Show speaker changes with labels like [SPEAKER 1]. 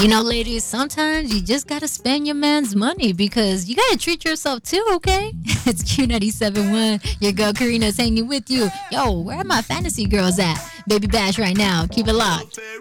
[SPEAKER 1] Ladies, sometimes you just gotta spend your man's money because you gotta treat yourself too, okay? It's Q97.1. Your girl Karina's hanging with you. Yo, where are my fantasy girls at? Baby Bash right now. Keep it locked.